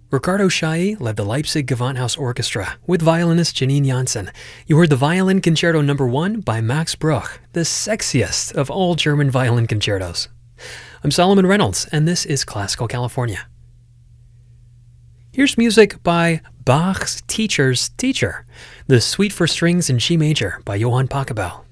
Ricardo Chailly led the Leipzig Gewandhaus Orchestra with violinist Janine Janssen. You heard the Violin Concerto No. 1 by Max Bruch, the sexiest of all German violin concertos. I'm Solomon Reynolds, and this is Classical California. Here's music by Bach's Teacher's Teacher, the Suite for Strings in G Major by Johann Pachelbel.